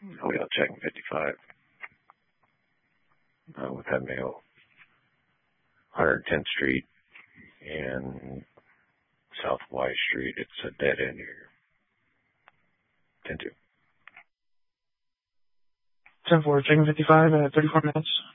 Oh, yeah, checking 55. With that mail, 110th Street and South Y Street. It's a dead end here. 10-2. 10-4, checking 55 at 34 minutes.